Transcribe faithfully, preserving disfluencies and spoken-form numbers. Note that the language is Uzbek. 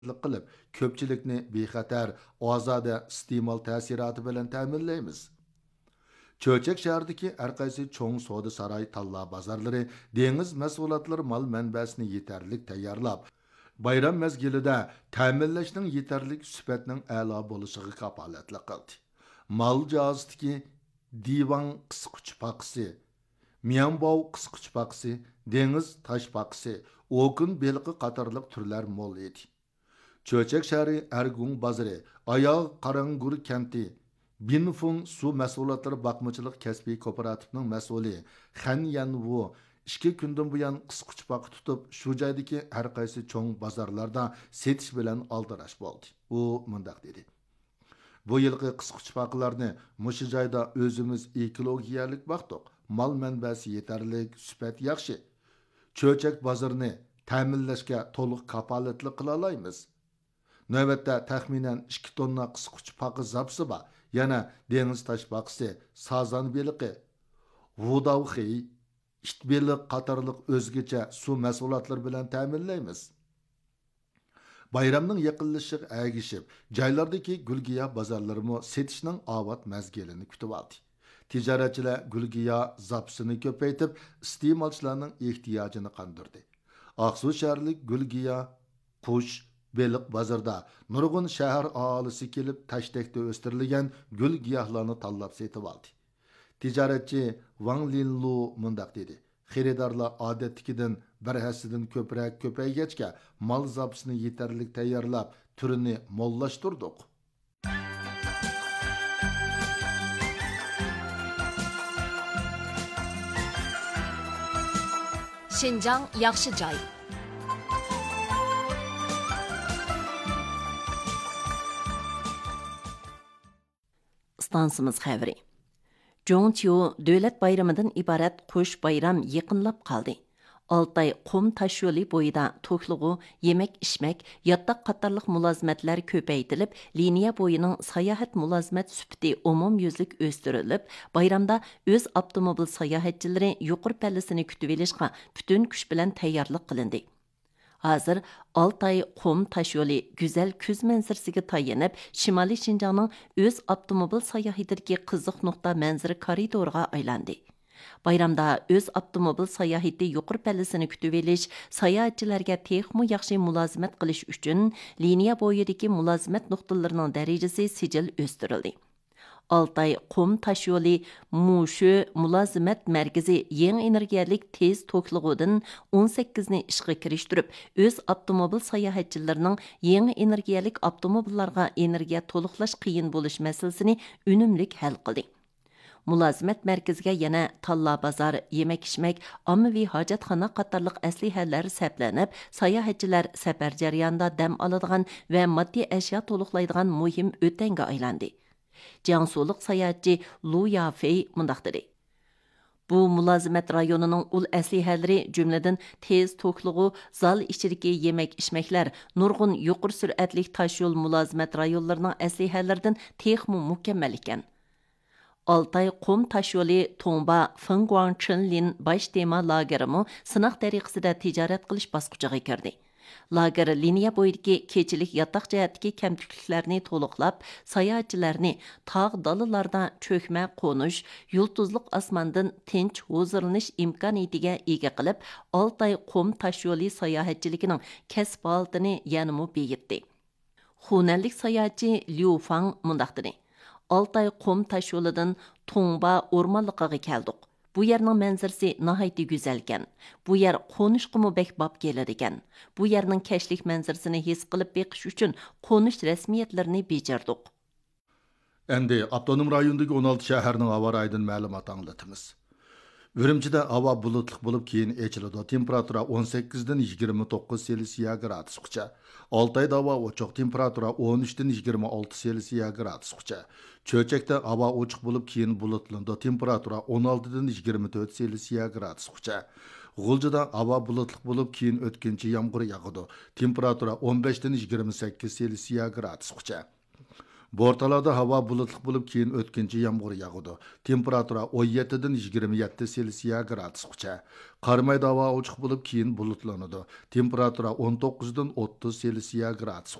qilib, ko'pchilikni bexatar, ozoda iste'mol ta'siroti bilan ta'minlaymiz. Cho'chak shahridagi har qaysi cho'ng savdo saroy talla bozorlari dengiz mahsulotlari mol manbasini yetarlik tayyorlab, bayram mezgilida ta'minlashning yetarlik sifatning a'lo bo'lishiga kafolatlik qildi. Mol jazodagi divan qisquch paqsi, Miyanbov qisquch paqsi, dengiz tosh paqsi, okun belqi qatorliq turlar mo'l edi. Cho'chak shahri Argung bozori, Oyog' Qarangur kenti, Binfung su mahsulotlari baqmachilik kasbiy kooperativning mas'uli Xan Yanwu ikki kundan buyon qisquchpoq tutib, shu joydagi har qaysi cho'ng bozorlarda setish bilan aldirash bo'ldi. U mundaq dedi: Bu yilgi qisquchpoqlarni mushu joyda o'zimiz ekologiyalik baqdiq. Mal manbasi yetarlik, sifat yaxshi. Cho'chak bozorini ta'minlashga to'liq kafolatli qila olamiz. Navbatda taxminan ikki tonna qisquchpoqi zapsi bor. Yana dengiz tosh paqisi, sazan beliqi, vudavxi, itbeliq qatorliq o'zgacha suv mahsulotlari bilan ta'minlaymiz. Bayramning yaqinlashishiga agishib, joylardagi gulgiya bozorlarimi setishning avvat mazgilini kutib oldi. Tijoratchilar gulgiya zapsini ko'paytib, iste'molchilarning ehtiyojini qondirdi. Aqsu shaharlik gulgiya, qush, beliq bozorda nurg'un shahar aholisi kelib tashdakda o'stirilgan gul giyohlarni tanlab setib oldi. Tijoratchi Wang Linlu mundaq dedi: Xaridorlar odatdagidan bir hasidan ko'proq ko'paygachga mol zapsini yetarli tayyorlab, turini mollashtirdik. Şinjan yaxshi joy. Stansımız xəbəri. Zhongqiu dövlət bayramından ibarət quş bayram yaqinlab qaldı. Altay qum taş yolu boyida to'qlig'u, yemək içmək, yattaq qatarlıq mülazimetlər köpəytilib, liniya boyunun sayahat mülazimet sübti umum yüzlük östürülüb, bayramda öz avtomobil sayahatçiləri yuqur pəllisini kütüb elishqa bütün kuch bilan tayyorlik qilindi. Hazır Altay qum taş yolu güzel küz manzarasiga tayanib, Shimoliy Shinjongning öz avtomobil sayohatidagi qiziq nuqta manzara koridoriga aylandi. Bayramda öz avtomobil sayohati yuqur pallasini kutib elish, sayohatchilarga texmo yaxshi mulozimat qilish uchun liniya bo'yidagi mulozimat nuqtalarining darajasi sijil o'stirildi. Altay qum taş yolu Mushu mulozimat markazi yangi energiyalik tez to'qlig'idan o'n sakkizni ishga kirishtirib, o'z avtomobil sayohatchilarining yangi energiyalik avtomobillarga energiya to'liqlash qiyin bo'lish masalasini unumlik hal qildi. Mulozimat markaziga yana talla bozor, yemak-ichmak, ommaviy hojatxona qatorliq aslihalar saplanib, sayohatchilar safar jarayonida dam oladigan va moddiy ashyo to'liqlaydigan muhim o'tanga aylandi. Jiangsulik sayohatchi Lu Yafei mundaq dedi: Bu mulozimat rayonining ul aslihalari jumladan tez to'qlig'i, zal ichidagi yemak-ichmaklar, nurg'un yuqori sur'atli tosh yo'l mulozimat rayonlarining aslihalaridan texmo mukammal ekan. Altay qum taş yolu Tongba Fengguang Chenlin baş tema lagerimi sınaq tariqasida tijorat qilish bosqichiga kirdi. Lager liniya bo'yidagi kechilik yotoq jihatdagi kamchiliklarni to'liqlab, sayohatchilarni tog' dalalarda cho'kma qo'nish, yulduzliq osmondan tinch huzurlanish imkoniyatiga ega qilib, Altay qum tash yo'li sayohatchiligining kasb holatini yanada beyitdi. Xunanlik sayohatchi Liu Fang mundaq dedi: Altay qum taş yoludan Tongba o'rmonligiga keldik. Bu yerning manzarasi nihoyatda go'zalkan. Bu yer qo'nishqimi bek bob keladi ekan. Bu yerning kashlik manzarasini his qilib beqish uchun qo'nish rasmiyatlarini bejardik. Endi avtonom rayondagi o'n olti shaharning havo rayidan ma'lumot anglatamiz. Urumchida havo bulutli bo'lib keyin echiladi. Temperatura o'n sakkizdan yigirma to'qqiz Selsiya gradusgacha. Altayda havo ochiq, temperatura o'n uchdan yigirma olti Selsiya gradusgacha. Cho'chakda havo ochiq bo'lib keyin bulutlandi. Temperatura o'n oltidan yigirma to'rt Selsiya gradusgacha. G'uljida havo bulutli bo'lib keyin o'tkinchi yomg'ir yog'adi. Temperatura o'n beshdan yigirma sakkiz Selsiya gradusgacha. Bortalarda havo bulutli bo'lib, keyin o'tkinchi yomg'ir yog'adi. Temperatura o'n yettidan yigirma yetti Selsiya gradusgacha. Qarmaydi havo ochiq bo'lib, keyin bulutlanadi. Temperatura o'n to'qqizdan o'ttiz Selsiya gradus